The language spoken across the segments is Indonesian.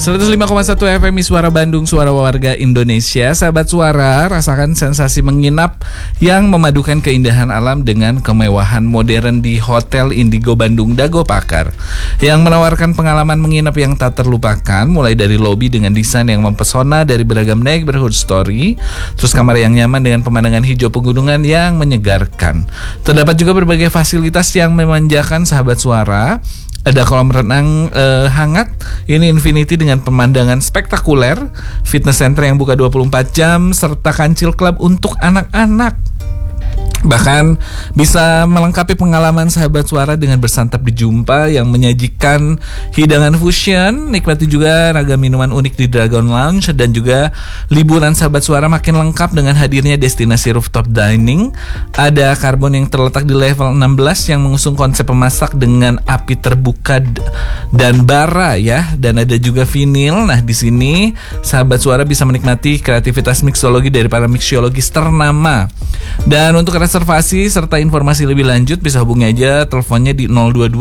105,1 FM Suara Bandung, suara warga Indonesia. Sahabat Suara, rasakan sensasi menginap yang memadukan keindahan alam dengan kemewahan modern di Hotel Indigo Bandung Dago Pakar, yang menawarkan pengalaman menginap yang tak terlupakan, mulai dari lobi dengan desain yang mempesona dari beragam neighborhood story, terus kamar yang nyaman dengan pemandangan hijau pegunungan yang menyegarkan. Terdapat juga berbagai fasilitas yang memanjakan sahabat Suara. Ada kolam renang hangat, ini infinity dengan pemandangan spektakuler, fitness center yang buka 24 jam, serta kancil club untuk anak-anak. Bahkan bisa melengkapi pengalaman sahabat Suara dengan bersantap di Jumpa yang menyajikan hidangan fusion. Nikmati juga ragam minuman unik di Dragon Lounge. Dan juga liburan sahabat Suara makin lengkap dengan hadirnya destinasi rooftop dining. Ada Karbon yang terletak di level 16 yang mengusung konsep memasak dengan api terbuka dan bara ya. Dan ada juga vinil. Nah, di sini sahabat Suara bisa menikmati kreativitas mixologi dari para mixologis ternama. Dan untuk reservasi serta informasi lebih lanjut bisa hubungi aja teleponnya di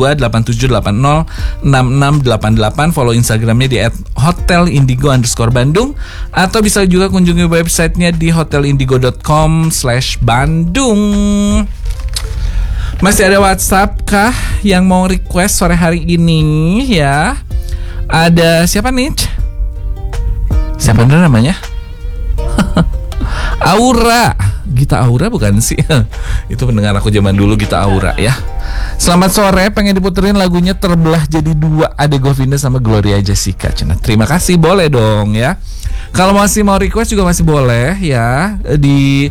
022-8780-6688. Follow Instagramnya di @hotelindigo_bandung, atau bisa juga kunjungi websitenya di hotelindigo.com/bandung. Masih ada WhatsApp kah yang mau request sore hari ini ya? Ada siapa nih? Siapa namanya? Aura, Gita Aura bukan sih? Itu pendengar aku zaman dulu, Gita Aura ya. Selamat sore, pengen diputerin lagunya Terbelah Jadi Dua, Ade Govinda sama Gloria Jessica. Terima kasih, boleh dong ya. Kalau masih mau request juga masih boleh ya, di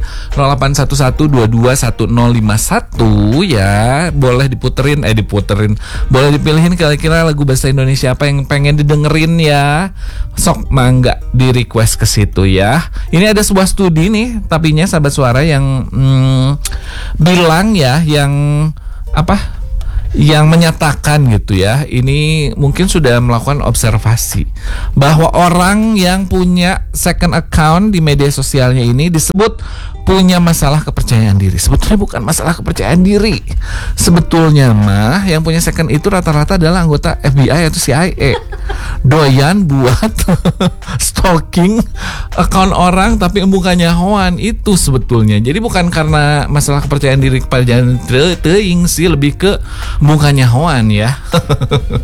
0811221051 ya. Boleh diputerin, boleh dipilihin kira-kira lagu bahasa Indonesia apa yang pengen didengerin ya. Sok mangga di request ke situ ya. Ini ada sebuah studi nih, tapinya sahabat Suara yang bilang ya, yang menyatakan gitu ya, ini mungkin sudah melakukan observasi bahwa orang yang punya second account di media sosialnya ini disebut punya masalah kepercayaan diri. Sebetulnya bukan masalah kepercayaan diri. Sebetulnya mah yang punya second itu rata-rata adalah anggota FBI atau CIA. Doyan buat stalking account orang tapi bukannya hoan itu sebetulnya. Jadi bukan karena masalah kepercayaan diri kepada teuing sih, lebih ke bukannya hoan ya.